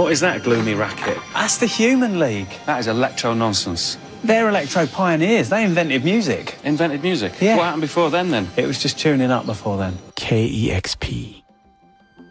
What is that gloomy racket? That's the Human League. That is electro nonsense. They're electro pioneers. They invented music. Invented music? Yeah. What happened before then? It was just tuning up before then. KEXP.